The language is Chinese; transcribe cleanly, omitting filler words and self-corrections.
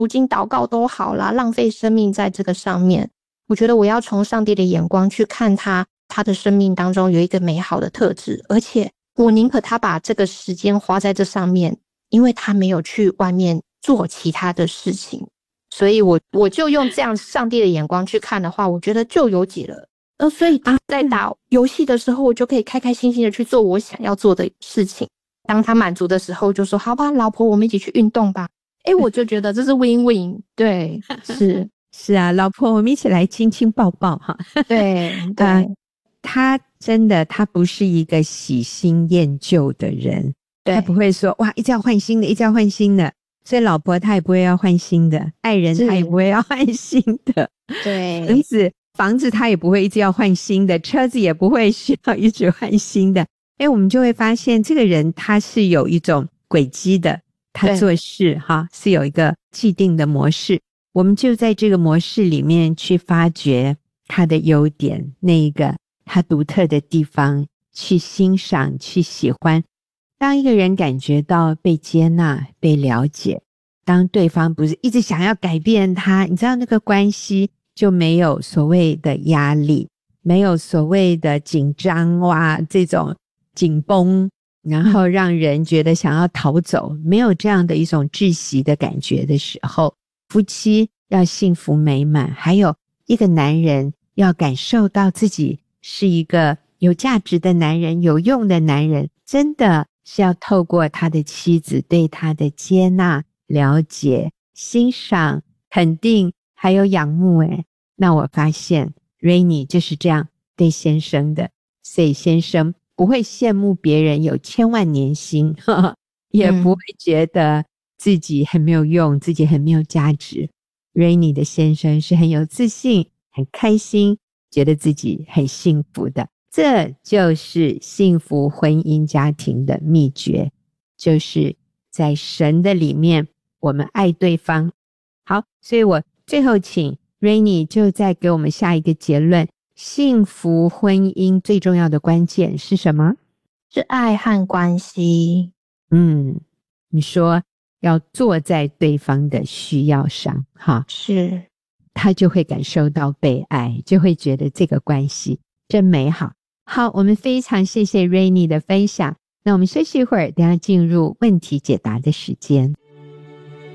读经祷告都好啦，浪费生命在这个上面。我觉得我要从上帝的眼光去看他的生命当中有一个美好的特质，而且我宁可他把这个时间花在这上面，因为他没有去外面做其他的事情。所以我就用这样上帝的眼光去看的话，我觉得就有解了。所以在打游戏的时候，我就可以开开心心的去做我想要做的事情。当他满足的时候，就说好吧，老婆，我们一起去运动吧。我就觉得这是 win-win。 对， 是啊，老婆，我们一起来亲亲抱抱哈。 对他真的，他不是一个喜新厌旧的人，他不会说哇一直要换新的，一直要换新的。所以老婆他也不会要换新的，爱人他也不会要换新的，对，房子他也不会一直要换新的，车子也不会需要一直换新的。我们就会发现这个人他是有一种轨迹的，他做事是有一个既定的模式，我们就在这个模式里面去发掘他的优点，那一个他独特的地方，去欣赏，去喜欢。当一个人感觉到被接纳，被了解，当对方不是一直想要改变他，你知道那个关系就没有所谓的压力，没有所谓的紧张这种紧绷，然后让人觉得想要逃走，没有这样的一种窒息的感觉的时候，夫妻要幸福美满，还有一个男人要感受到自己是一个有价值的男人，有用的男人，真的是要透过他的妻子对他的接纳、了解、欣赏、肯定还有仰慕。那我发现 Rainy 就是这样对先生的，所以先生不会羡慕别人有千万年薪，也不会觉得自己很没有用，自己很没有价值。Rainy 的先生是很有自信，很开心，觉得自己很幸福的。这就是幸福婚姻家庭的秘诀，就是在神的里面我们爱对方。好，所以我最后请 Rainy 就再给我们下一个结论，幸福婚姻最重要的关键是什么？ 是爱和关系。 你说要坐在对方的需要上是， 他就会感受到被爱，就会觉得这个关系真美好。好，我们非常谢谢 Rainy 的分享，那我们休息一会儿，等一下进入问题解答的时间。